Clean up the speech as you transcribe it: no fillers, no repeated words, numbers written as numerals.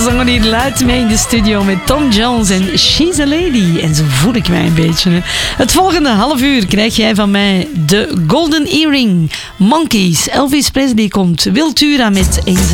Ze zongen hier luid mee in de studio met Tom Jones en She's a Lady. En zo voel ik mij een beetje. Hè. Het volgende half uur krijg jij van mij de Golden Earring. Monkeys, Elvis Presley komt. Wiltura met Eenzaam.